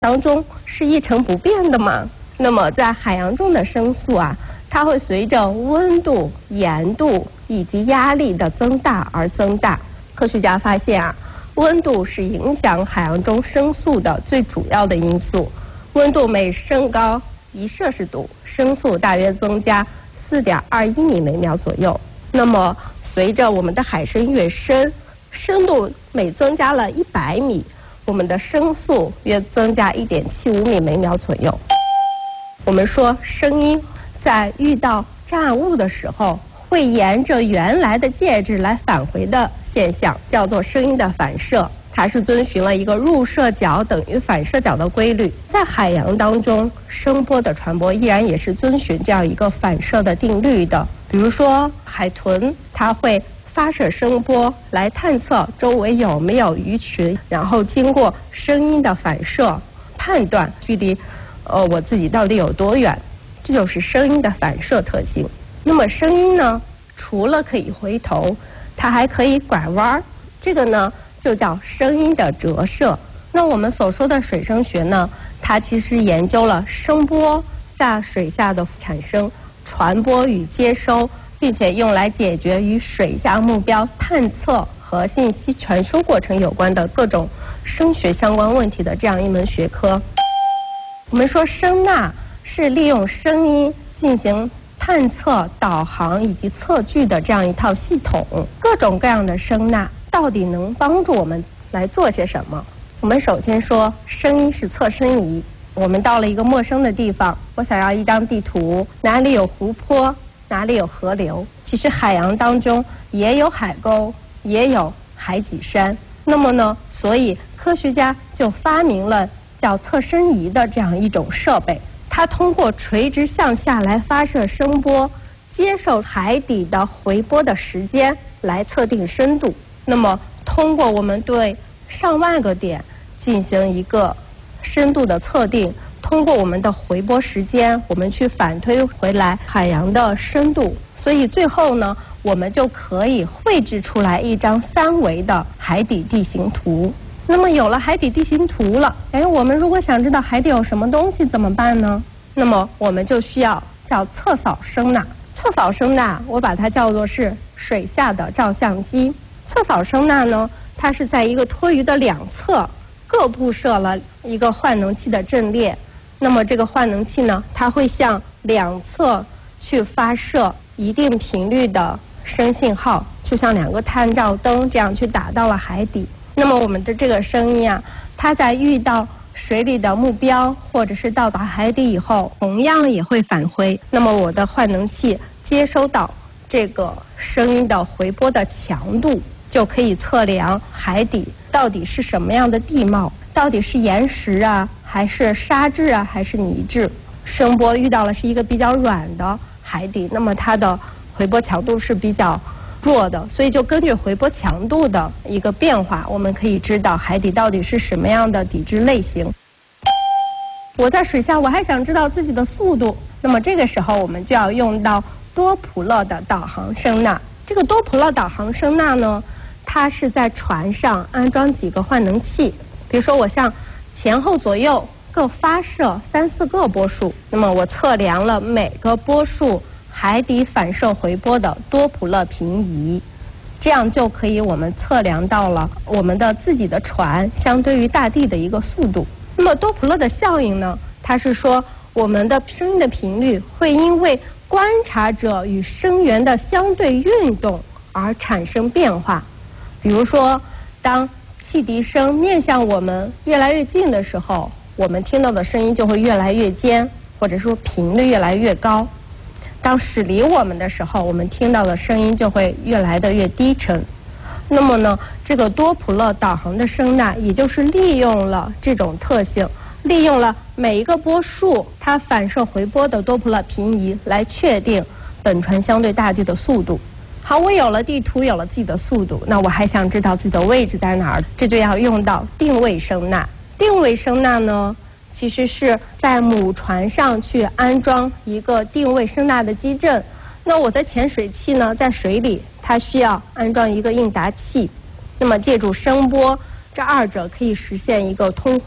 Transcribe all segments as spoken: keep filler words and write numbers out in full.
当中是一成不变的吗？那么在海洋中的声速啊，它会随着温度、盐度以及压力的增大而增大。科学家发现啊，温度是影响海洋中声速的最主要的因素。温度每升高一摄氏度，声速大约增加四点二一米每秒左右。那么随着我们的海深越深，深度每增加了一百米，我们的声速约增加一点七五米每秒左右。我们说声音在遇到障碍物的时候，会沿着原来的介质来返回的现象，叫做声音的反射。它是遵循了一个入射角等于反射角的规律。在海洋当中，声波的传播依然也是遵循这样一个反射的定律的。比如说海豚，它会发射声波来探测周围有没有鱼群，然后经过声音的反射判断距离呃我自己到底有多远，这就是声音的反射特性。那么声音呢，除了可以回头，它还可以拐弯，这个呢就叫声音的折射。那我们所说的水声学呢，它其实研究了声波在水下的产生、传播与接收，并且用来解决与水下目标探测和信息传输过程有关的各种声学相关问题的这样一门学科。我们说声呐是利用声音进行探测、导航以及测距的这样一套系统。各种各样的声呐到底能帮助我们来做些什么？我们首先说，声音是测声仪。我们到了一个陌生的地方，我想要一张地图，哪里有湖泊，哪里有河流。其实海洋当中也有海沟，也有海脊山。那么呢，所以科学家就发明了叫测声仪的这样一种设备。它通过垂直向下来发射声波，接受海底的回波的时间来测定深度。那么通过我们对上万个点进行一个深度的测定，通过我们的回波时间，我们去反推回来海洋的深度。所以最后呢，我们就可以绘制出来一张三维的海底地形图。那么有了海底地形图了，哎，我们如果想知道海底有什么东西怎么办呢？那么我们就需要叫测扫声呐。测扫声呐，我把它叫做是水下的照相机。测扫声呐呢，它是在一个托鱼的两侧各布设了一个换能器的阵列。那么这个换能器呢，它会向两侧去发射一定频率的声信号，就像两个探照灯这样去打到了海底。那么我们的这个声音啊，它在遇到水里的目标或者是到达海底以后，同样也会返回。那么我的换能器接收到这个声音的回波的强度，就可以测量海底到底是什么样的地貌，到底是岩石啊，还是沙质啊，还是泥质。声波遇到了是一个比较软的海底，那么它的回波强度是比较弱的，所以就根据回波强度的一个变化，我们可以知道海底到底是什么样的底质类型。我在水下，我还想知道自己的速度，那么这个时候我们就要用到多普勒的导航声呐。这个多普勒导航声呐呢，它是在船上安装几个换能器，比如说我向前后左右各发射三四个波束，那么我测量了每个波束海底反射回波的多普勒平移，这样就可以我们测量到了我们的自己的船相对于大地的一个速度。那么多普勒的效应呢，它是说我们的声音的频率会因为观察者与声源的相对运动而产生变化。比如说，当汽笛声面向我们越来越近的时候，我们听到的声音就会越来越尖，或者说频率越来越高。当驶离我们的时候，我们听到的声音就会越来的越低沉。那么呢，这个多普勒导航的声呐，也就是利用了这种特性，利用了每一个波束它反射回波的多普勒平移，来确定本船相对大地的速度。好，我有了地图，有了自己的速度，那我还想知道自己的位置在哪儿，这就要用到定位声呐。定位声呐呢，其实是在母船上去安装一个定位声呐的基阵。那我的潜水器呢，在水里，它需要安装一个应答器。那么借助声波，这二者可以实现一个通话。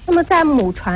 那么在母船